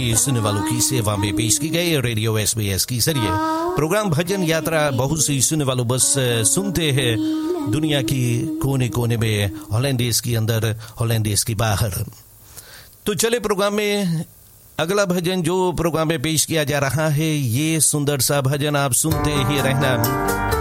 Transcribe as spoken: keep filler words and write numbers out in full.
सुनने वालों की सेवा में पेश की गई रेडियो एसबीएस की जरिए प्रोग्राम भजन यात्रा। बहुत सी सुनने वालों बस सुनते हैं दुनिया की कोने कोने में, हॉलैंड देश के अंदर, हॉलैंड देश के बाहर। तो चले प्रोग्राम में अगला भजन जो प्रोग्राम में पेश किया जा रहा है, ये सुंदर सा भजन आप सुनते ही रहना।